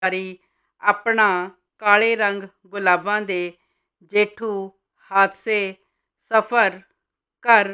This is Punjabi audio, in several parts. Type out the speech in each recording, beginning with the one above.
ਜਾਰੀ ਆਪਣਾ ਕਾਲੇ ਰੰਗ ਗੁਲਾਬਾਂ ਦੇ, ਜੇਠੂ, ਹਾਦਸੇ, ਸਫ਼ਰ, ਘਰ,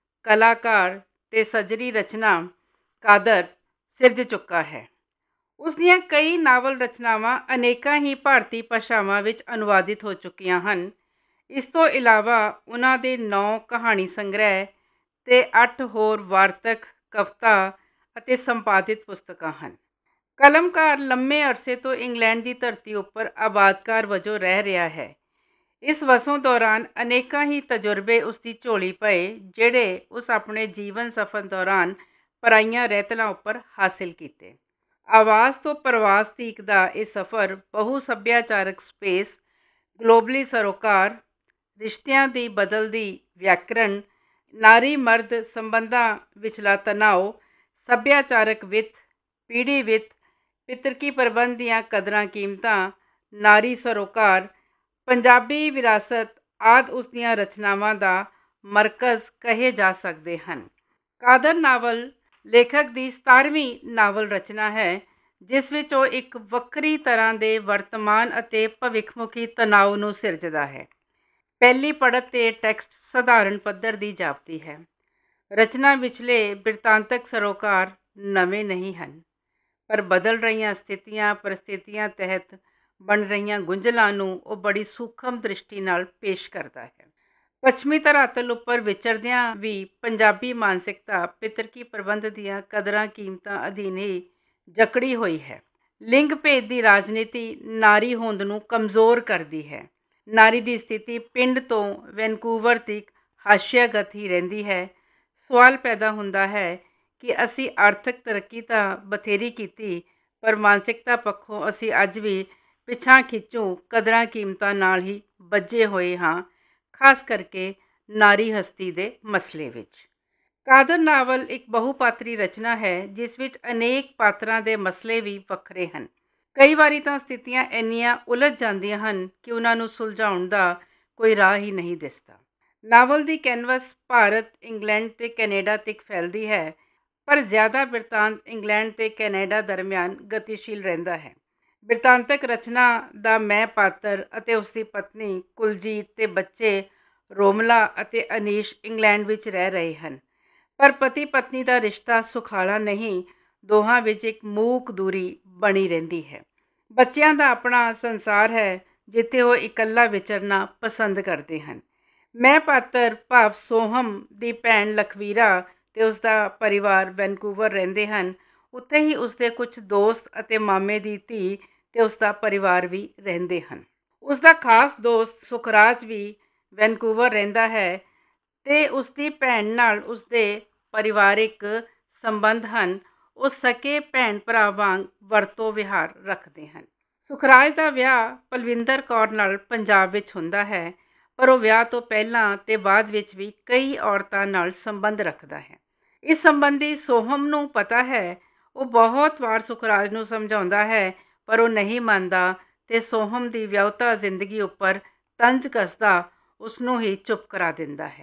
ਕਲਾਕਾਰ ਤੇ ਸਜਰੀ ਰਚਨਾ ਕਾਦਰ ਸਿਰਜ ਚੁੱਕਾ ਹੈ। ਉਸ ਦੀਆਂ ਕਈ ਨਾਵਲ ਰਚਨਾਵਾਂ ਅਨੇਕਾਂ ਹੀ ਭਾਰਤੀ ਭਾਸ਼ਾਵਾਂ ਵਿੱਚ ਅਨੁਵਾਦਿਤ ਹੋ ਚੁੱਕੀਆਂ ਹਨ। ਇਸ ਤੋਂ ਇਲਾਵਾ ਉਹਨਾਂ ਦੇ 9 ਕਹਾਣੀ ਸੰਗ੍ਰਹਿ ਤੇ 8 ਹੋਰ ਵਾਰਤਕ, ਕਵਿਤਾ ਅਤੇ ਸੰਪਾਦਿਤ ਪੁਸਤਕਾਂ ਹਨ। ਕਲਮਕਾਰ ਲੰਮੇ ਅਰਸੇ ਤੋਂ ਇੰਗਲੈਂਡ ਦੀ ਧਰਤੀ ਉੱਪਰ ਆਬਾਦਕਾਰ ਵਜੋਂ ਰਹਿ ਰਿਹਾ ਹੈ। ਇਸ ਵਸੋਂ ਦੌਰਾਨ ਅਨੇਕਾਂ ਹੀ ਤਜਰਬੇ ਉਸ ਦੀ ਝੋਲੀ ਪਏ, ਜਿਹੜੇ ਉਸ ਆਪਣੇ ਜੀਵਨ ਸਫ਼ਰ ਦੌਰਾਨ ਪਰਾਈਆਂ ਰਹਿਤਲਾਂ ਉੱਪਰ ਹਾਸਿਲ ਕੀਤੇ। ਆਵਾਜ਼ ਤੋਂ ਪ੍ਰਵਾਸ ਤੀਕ ਦਾ ਇਹ ਸਫ਼ਰ ਬਹੁ ਸੱਭਿਆਚਾਰਕ ਸਪੇਸ, ਗਲੋਬਲੀ ਸਰੋਕਾਰ, ਰਿਸ਼ਤਿਆਂ ਦੀ ਬਦਲਦੀ ਵਿਆਕਰਣ, ਨਾਰੀ ਮਰਦ ਸੰਬੰਧਾਂ ਵਿਚਲਾ ਤਣਾਅ, ਸੱਭਿਆਚਾਰਕ ਵਿੱਤ, ਪੀੜ੍ਹੀ ਵਿੱਤ, ਪਿਤਰਕੀ ਪ੍ਰਬੰਧ ਦੀਆਂ ਕਦਰਾਂ ਕੀਮਤਾਂ, ਨਾਰੀ ਸਰੋਕਾਰ, ਪੰਜਾਬੀ ਵਿਰਾਸਤ ਆਦਿ ਉਸ ਦੀਆਂ ਰਚਨਾਵਾਂ ਦਾ ਮਰਕਜ਼ ਕਹੇ ਜਾ ਸਕਦੇ ਹਨ। ਕਾਦਰ ਨਾਵਲ ਲੇਖਕ ਦੀ 17ਵੀਂ ਨਾਵਲ ਰਚਨਾ ਹੈ, ਜਿਸ ਵਿੱਚ ਉਹ ਇੱਕ ਵੱਖਰੀ ਤਰ੍ਹਾਂ ਦੇ ਵਰਤਮਾਨ ਅਤੇ ਭਵਿੱਖਮੁਖੀ ਤਣਾਅ ਨੂੰ ਸਿਰਜਦਾ ਹੈ। ਪਹਿਲੀ ਪੜ੍ਹਤ 'ਤੇ ਟੈਕਸਟ ਸਧਾਰਨ ਪੱਧਰ ਦੀ ਜਾਪਦੀ ਹੈ। ਰਚਨਾ ਵਿਚਲੇ ਬਿਰਤਾਂਤਕ ਸਰੋਕਾਰ ਨਵੇਂ ਨਹੀਂ ਹਨ, ਪਰ ਬਦਲ ਰਹੀਆਂ ਸਥਿਤੀਆਂ ਪਰਿਸਥਿਤੀਆਂ ਤਹਿਤ ਬਣ ਰਹੀਆਂ ਗੁੰਝਲਾਂ ਨੂੰ ਉਹ ਬੜੀ ਸੂਖਮ ਦ੍ਰਿਸ਼ਟੀ ਨਾਲ ਪੇਸ਼ ਕਰਦਾ ਹੈ। ਪੱਛਮੀ ਧਰਾਤਲ ਉੱਪਰ ਵਿਚਰਦਿਆਂ ਵੀ ਪੰਜਾਬੀ ਮਾਨਸਿਕਤਾ ਪਿਤਰਕੀ ਪ੍ਰਬੰਧ ਦੀਆਂ ਕਦਰਾਂ ਕੀਮਤਾਂ ਅਧੀਨ ਹੀ ਜਕੜੀ ਹੋਈ ਹੈ। ਲਿੰਗ ਭੇਦ ਦੀ ਰਾਜਨੀਤੀ ਨਾਰੀ ਹੋਂਦ ਨੂੰ ਕਮਜ਼ੋਰ ਕਰਦੀ ਹੈ। ਨਾਰੀ ਦੀ ਸਥਿਤੀ ਪਿੰਡ ਤੋਂ ਵੈਨਕੂਵਰ ਤੱਕ ਹਾਸ਼ਿਆਗਤ ਹੀ ਰਹਿੰਦੀ ਹੈ। ਸਵਾਲ ਪੈਦਾ ਹੁੰਦਾ ਹੈ ਕਿ ਅਸੀਂ ਆਰਥਿਕ ਤਰੱਕੀ ਤਾਂ ਬਥੇਰੀ ਕੀਤੀ, ਪਰ ਮਾਨਸਿਕਤਾ ਪੱਖੋਂ ਅਸੀਂ ਅੱਜ ਵੀ ਪਿਛਾਂ ਖਿੱਚੂ ਕਦਰਾਂ ਕੀਮਤਾਂ ਨਾਲ ਹੀ ਬੱਝੇ ਹੋਏ ਹਾਂ, ਖਾਸ ਕਰਕੇ ਨਾਰੀ ਹਸਤੀ ਦੇ ਮਸਲੇ ਵਿੱਚ। ਕਾਦਰ ਨਾਵਲ ਇੱਕ ਬਹੁਪਾਤਰੀ ਰਚਨਾ ਹੈ, ਜਿਸ ਵਿੱਚ ਅਨੇਕ ਪਾਤਰਾਂ ਦੇ ਮਸਲੇ ਵੀ ਵੱਖਰੇ ਹਨ। ਕਈ ਵਾਰੀ ਤਾਂ ਸਥਿਤੀਆਂ ਇੰਨੀਆਂ ਉਲਝ ਜਾਂਦੀਆਂ ਹਨ ਕਿ ਉਹਨਾਂ ਨੂੰ ਸੁਲਝਾਉਣ ਦਾ ਕੋਈ ਰਾਹ ਹੀ ਨਹੀਂ ਦਿਸਦਾ। ਨਾਵਲ ਦੀ ਕੈਨਵਸ ਭਾਰਤ, ਇੰਗਲੈਂਡ ਤੇ ਕੈਨੇਡਾ ਤੱਕ ਫੈਲਦੀ ਹੈ, ਪਰ ਜ਼ਿਆਦਾ ਬਿਰਤਾਂਤ ਇੰਗਲੈਂਡ ਤੇ ਕੈਨੇਡਾ ਦਰਮਿਆਨ ਗਤੀਸ਼ੀਲ ਰਹਿੰਦਾ ਹੈ। ਬਿਰਤਾਂਤਕ ਰਚਨਾ ਦਾ ਮੈਂ ਪਾਤਰ ਅਤੇ ਉਸਦੀ ਪਤਨੀ ਕੁਲਜੀਤ ਤੇ ਬੱਚੇ ਰੋਮਲਾ ਅਤੇ ਅਨੀਸ਼ ਇੰਗਲੈਂਡ ਵਿੱਚ ਰਹਿ ਰਹੇ ਹਨ, ਪਰ ਪਤੀ ਪਤਨੀ ਦਾ ਰਿਸ਼ਤਾ ਸੁਖਾਲਾ ਨਹੀਂ। ਦੋਹਾਂ ਵਿੱਚ ਇੱਕ ਮੂਕ ਦੂਰੀ ਬਣੀ ਰਹਿੰਦੀ ਹੈ। ਬੱਚਿਆਂ ਦਾ ਆਪਣਾ ਸੰਸਾਰ ਹੈ, ਜਿੱਥੇ ਉਹ ਇਕੱਲਾ ਵਿਚਰਨਾ ਪਸੰਦ ਕਰਦੇ ਹਨ। ਮੈਂ ਪਾਤਰ ਭਾਵ ਸੋਹਮ ਦੀ ਭੈਣ ਲਖਵੀਰਾ ਤੇ ਉਸਦਾ ਪਰਿਵਾਰ ਵੈਨਕੂਵਰ ਰਹਿੰਦੇ ਹਨ। ਉੱਥੇ ਹੀ ਉਸਦੇ ਕੁਝ ਦੋਸਤ ਅਤੇ ਮਾਮੇ ਦੀ ਧੀ ਤੇ ਉਸਦਾ ਪਰਿਵਾਰ ਵੀ ਰਹਿੰਦੇ ਹਨ। ਉਸਦਾ ਖਾਸ ਦੋਸਤ ਸੁਖਰਾਜ ਵੀ ਵੈਨਕੂਵਰ ਰਹਿੰਦਾ ਹੈ ਤੇ ਉਸਦੀ ਭੈਣ ਨਾਲ ਉਸਦੇ ਪਰਿਵਾਰਿਕ ਸੰਬੰਧ ਹਨ। ਉਹ ਸਕੇ ਭੈਣ ਭਰਾ ਵਾਂਗ ਵਰਤੋਂ ਵਿਹਾਰ ਰੱਖਦੇ ਹਨ। ਸੁਖਰਾਜ ਦਾ ਵਿਆਹ ਪਲਵਿੰਦਰ ਕੌਰ ਨਾਲ ਪੰਜਾਬ ਵਿੱਚ ਹੁੰਦਾ ਹੈ, ਪਰ ਉਹ ਵਿਆਹ ਤੋਂ ਪਹਿਲਾਂ ਤੇ ਬਾਅਦ ਵਿੱਚ ਵੀ ਕਈ ਔਰਤਾਂ ਨਾਲ ਸੰਬੰਧ ਰੱਖਦਾ ਹੈ। ਇਸ ਸੰਬੰਧੀ ਸੋਹਮ ਨੂੰ ਪਤਾ ਹੈ। ਉਹ ਬਹੁਤ ਵਾਰ ਸੁਖਰਾਜ ਨੂੰ ਸਮਝਾਉਂਦਾ ਹੈ, ਪਰ ਉਹ ਨਹੀਂ ਮੰਨਦਾ ਤੇ ਸੋਹਮ ਦੀ ਵਿਆਹੁਤਾ ਜ਼ਿੰਦਗੀ ਉੱਪਰ ਤੰਜ ਕੱਸਦਾ ਉਸਨੂੰ ਹੀ ਚੁੱਪ ਕਰਾ ਦਿੰਦਾ ਹੈ।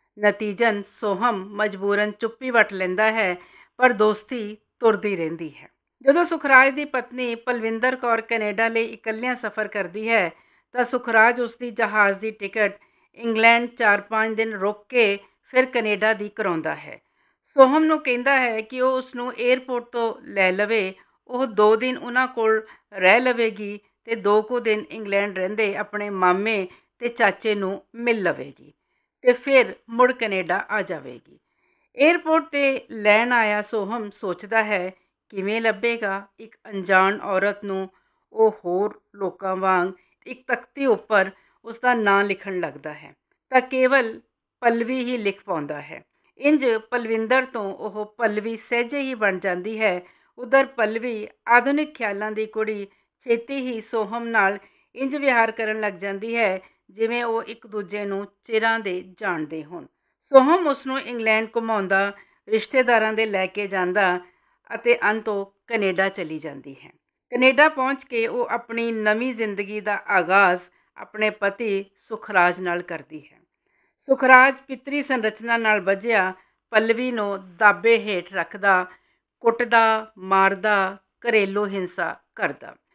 ਨਤੀਜਨ ਸੋਹਮ ਮਜਬੂਰਨ ਚੁੱਪੀ ਵੱਟ ਲੈਂਦਾ ਹੈ, ਪਰ ਦੋਸਤੀ ਤੁਰਦੀ ਰਹਿੰਦੀ ਹੈ। ਜਦੋਂ ਸੁਖਰਾਜ ਦੀ ਪਤਨੀ ਪਲਵਿੰਦਰ ਕੌਰ ਕੈਨੇਡਾ ਲਈ ਇਕੱਲਿਆਂ ਸਫ਼ਰ ਕਰਦੀ ਹੈ, ਤਾਂ ਸੁਖਰਾਜ ਉਸਦੀ ਜਹਾਜ਼ ਦੀ ਟਿਕਟ ਇੰਗਲੈਂਡ 4-5 ਦਿਨ ਰੁਕ ਕੇ ਫਿਰ ਕੈਨੇਡਾ ਦੀ ਕਰਾਉਂਦਾ ਹੈ। ਸੋਹਮ ਨੂੰ ਕਹਿੰਦਾ ਹੈ ਕਿ ਉਹ ਉਸਨੂੰ ਏਅਰਪੋਰਟ ਤੋਂ ਲੈ ਲਵੇ। ਉਹ 2 ਦਿਨ ਉਹਨਾਂ ਕੋਲ ਰਹਿ ਲਵੇਗੀ ਤੇ 2 ਕੁ ਦਿਨ ਇੰਗਲੈਂਡ ਰਹਿੰਦੇ ਆਪਣੇ ਮਾਮੇ ਤੇ ਚਾਚੇ ਨੂੰ ਮਿਲ ਲਵੇਗੀ ਤੇ ਫਿਰ ਮੁੜ ਕੈਨੇਡਾ ਆ ਜਾਵੇਗੀ। ਏਅਰਪੋਰਟ 'ਤੇ ਲੈਣ ਆਇਆ ਸੋਹਮ ਸੋਚਦਾ ਹੈ, ਕਿਵੇਂ ਲੱਭੇਗਾ ਇੱਕ ਅਣਜਾਣ ਔਰਤ ਨੂੰ। ਉਹ ਹੋਰ ਲੋਕਾਂ ਵਾਂਗ ਇੱਕ ਤਖਤੀ ਉੱਪਰ ਉਸਦਾ ਨਾਂ ਲਿਖਣ ਲੱਗਦਾ ਹੈ ਤਾਂ ਕੇਵਲ ਪੱਲਵੀ ਹੀ ਲਿਖ ਪਾਉਂਦਾ ਹੈ। ਇੰਝ ਪਲਵਿੰਦਰ ਤੋਂ ਉਹ ਪੱਲਵੀ ਸਹਿਜੇ ਹੀ ਬਣ ਜਾਂਦੀ ਹੈ। ਉਧਰ ਪੱਲਵੀ ਆਧੁਨਿਕ ਖਿਆਲਾਂ ਦੀ ਕੁੜੀ ਛੇਤੀ ਹੀ ਸੋਹਮ ਨਾਲ ਇੰਝ ਵਿਹਾਰ ਕਰਨ ਲੱਗ ਜਾਂਦੀ ਹੈ ਜਿਵੇਂ ਉਹ ਇੱਕ ਦੂਜੇ ਨੂੰ ਚਿਰਾਂ ਦੇ ਜਾਣਦੇ ਹੋਣ। ਸੋਹਮ ਉਸਨੂੰ ਇੰਗਲੈਂਡ ਘੁਮਾਉਂਦਾ, ਰਿਸ਼ਤੇਦਾਰਾਂ ਦੇ ਲੈ ਕੇ ਜਾਂਦਾ ਅਤੇ ਅੰਤ ਉਹ ਕੈਨੇਡਾ ਚਲੀ ਜਾਂਦੀ ਹੈ। ਕੈਨੇਡਾ ਪਹੁੰਚ ਕੇ ਉਹ ਆਪਣੀ ਨਵੀਂ ਜ਼ਿੰਦਗੀ ਦਾ ਆਗਾਜ਼ ਆਪਣੇ ਪਤੀ ਸੁਖਰਾਜ ਨਾਲ ਕਰਦੀ ਹੈ। ਸੁਖਰਾਜ ਪਿਤਰੀ ਸੰਰਚਨਾ ਨਾਲ ਬੱਝਿਆ ਪੱਲਵੀ ਨੂੰ ਦਾਬੇ ਹੇਠ ਰੱਖਦਾ, ਕੁੱਟਦਾ, ਮਾਰਦਾ, ਘਰੇਲੂ ਹਿੰਸਾ ਕਰਦਾ।